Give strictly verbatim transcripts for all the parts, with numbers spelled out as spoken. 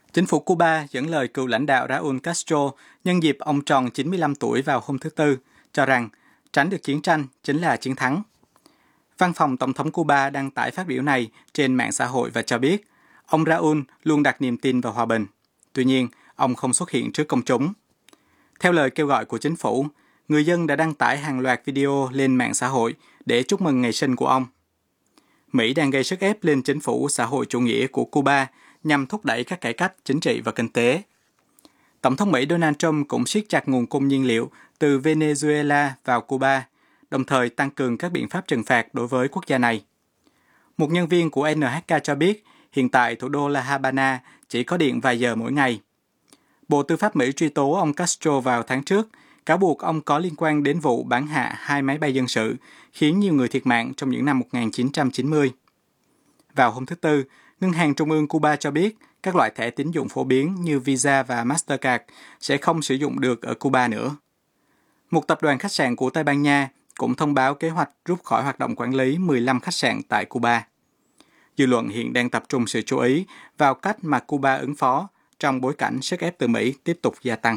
Chính phủ Cuba dẫn lời cựu lãnh đạo Raúl Castro nhân dịp ông tròn chín mươi lăm tuổi vào hôm thứ Tư, cho rằng tránh được chiến tranh chính là chiến thắng. Văn phòng Tổng thống Cuba đăng tải phát biểu này trên mạng xã hội và cho biết ông Raúl luôn đặt niềm tin vào hòa bình. Tuy nhiên, ông không xuất hiện trước công chúng. Theo lời kêu gọi của chính phủ, người dân đã đăng tải hàng loạt video lên mạng xã hội để chúc mừng ngày sinh của ông. Mỹ đang gây sức ép lên chính phủ xã hội chủ nghĩa của Cuba nhằm thúc đẩy các cải cách chính trị và kinh tế. Tổng thống Mỹ Donald Trump cũng siết chặt nguồn cung nhiên liệu từ Venezuela vào Cuba, đồng thời tăng cường các biện pháp trừng phạt đối với quốc gia này. Một nhân viên của en hát ca cho biết hiện tại thủ đô La Habana chỉ có điện vài giờ mỗi ngày. Bộ Tư pháp Mỹ truy tố ông Castro vào tháng trước, cáo buộc ông có liên quan đến vụ bắn hạ hai máy bay dân sự, khiến nhiều người thiệt mạng trong những năm một nghìn chín trăm chín mươi. Vào hôm thứ Tư, Ngân hàng Trung ương Cuba cho biết các loại thẻ tín dụng phổ biến như Visa và Mastercard sẽ không sử dụng được ở Cuba nữa. Một tập đoàn khách sạn của Tây Ban Nha cũng thông báo kế hoạch rút khỏi hoạt động quản lý mười lăm khách sạn tại Cuba. Dư luận hiện đang tập trung sự chú ý vào cách mà Cuba ứng phó trong bối cảnh sức ép từ Mỹ tiếp tục gia tăng.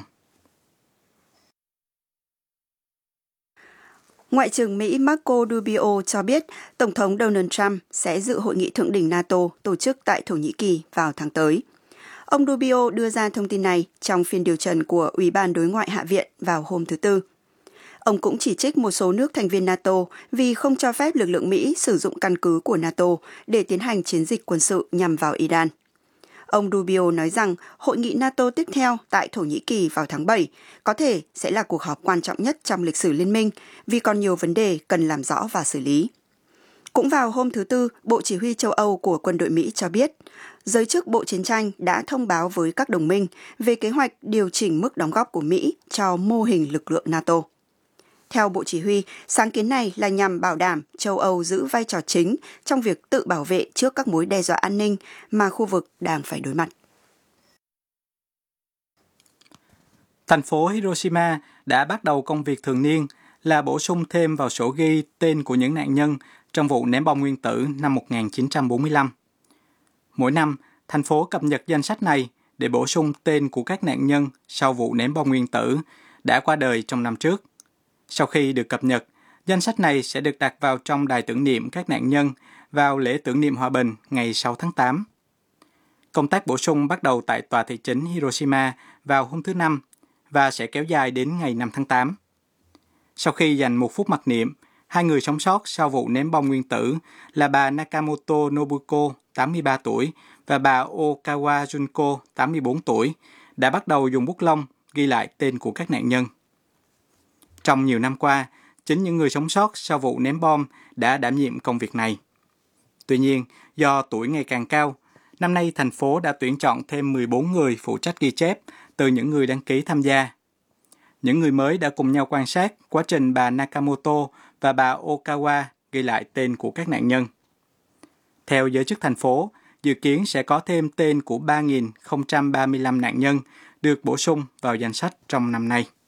Ngoại trưởng Mỹ Marco Rubio cho biết Tổng thống Donald Trump sẽ dự hội nghị thượng đỉnh NATO tổ chức tại Thổ Nhĩ Kỳ vào tháng tới. Ông Rubio đưa ra thông tin này trong phiên điều trần của Ủy ban Đối ngoại Hạ viện vào hôm thứ Tư. Ông cũng chỉ trích một số nước thành viên NATO vì không cho phép lực lượng Mỹ sử dụng căn cứ của NATO để tiến hành chiến dịch quân sự nhằm vào Iran. Ông Rubio nói rằng hội nghị NATO tiếp theo tại Thổ Nhĩ Kỳ vào tháng bảy có thể sẽ là cuộc họp quan trọng nhất trong lịch sử liên minh vì còn nhiều vấn đề cần làm rõ và xử lý. Cũng vào hôm thứ Tư, Bộ Chỉ huy châu Âu của quân đội Mỹ cho biết, giới chức Bộ Chiến tranh đã thông báo với các đồng minh về kế hoạch điều chỉnh mức đóng góp của Mỹ cho mô hình lực lượng NATO. Theo Bộ Chỉ huy, sáng kiến này là nhằm bảo đảm châu Âu giữ vai trò chính trong việc tự bảo vệ trước các mối đe dọa an ninh mà khu vực đang phải đối mặt. Thành phố Hiroshima đã bắt đầu công việc thường niên là bổ sung thêm vào sổ ghi tên của những nạn nhân trong vụ ném bom nguyên tử năm một nghìn chín trăm bốn mươi lăm. Mỗi năm, thành phố cập nhật danh sách này để bổ sung tên của các nạn nhân sau vụ ném bom nguyên tử đã qua đời trong năm trước. Sau khi được cập nhật, danh sách này sẽ được đặt vào trong đài tưởng niệm các nạn nhân vào lễ tưởng niệm hòa bình ngày sáu tháng tám. Công tác bổ sung bắt đầu tại tòa thị chính Hiroshima vào hôm thứ Năm và sẽ kéo dài đến ngày năm tháng tám. Sau khi dành một phút mặc niệm, hai người sống sót sau vụ ném bom nguyên tử là bà Nakamoto Nobuko, tám mươi ba tuổi, và bà Okawa Junko, tám mươi bốn tuổi, đã bắt đầu dùng bút lông ghi lại tên của các nạn nhân. Trong nhiều năm qua, chính những người sống sót sau vụ ném bom đã đảm nhiệm công việc này. Tuy nhiên, do tuổi ngày càng cao, năm nay thành phố đã tuyển chọn thêm mười bốn người phụ trách ghi chép từ những người đăng ký tham gia. Những người mới đã cùng nhau quan sát quá trình bà Nakamoto và bà Okawa ghi lại tên của các nạn nhân. Theo giới chức thành phố, dự kiến sẽ có thêm tên của ba nghìn không trăm ba mươi lăm nạn nhân được bổ sung vào danh sách trong năm nay.